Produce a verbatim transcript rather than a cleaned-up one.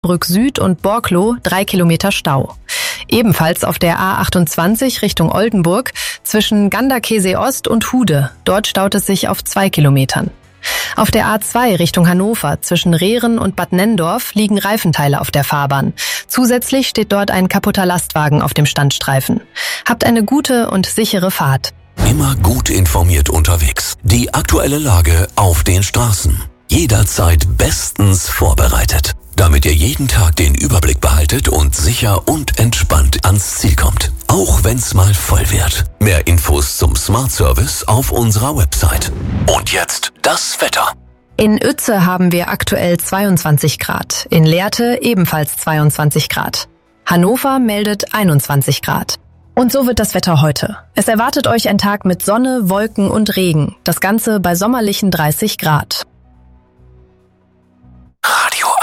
Brück Süd und Borkloh drei Kilometer Stau. Ebenfalls auf der A achtundzwanzig Richtung Oldenburg zwischen Ganderkesee Ost und Hude. Dort staut es sich auf zwei Kilometern. Auf der A zwei Richtung Hannover zwischen Rehren und Bad Nenndorf liegen Reifenteile auf der Fahrbahn. Zusätzlich steht dort ein kaputter Lastwagen auf dem Standstreifen. Habt eine gute und sichere Fahrt. Immer gut informiert unterwegs. Die aktuelle Lage auf den Straßen. Jederzeit bestens vorbereitet, damit ihr jeden Tag den Überblick behaltet und sicher und entspannt ans Ziel kommt. Auch wenn's mal voll wird. Mehr Infos zum Smart Service auf unserer Website. Und jetzt das Wetter. In Uetze haben wir aktuell zweiundzwanzig Grad, in Lehrte ebenfalls zweiundzwanzig Grad. Hannover meldet einundzwanzig Grad. Und so wird das Wetter heute. Es erwartet euch ein Tag mit Sonne, Wolken und Regen. Das Ganze bei sommerlichen dreißig Grad. Radio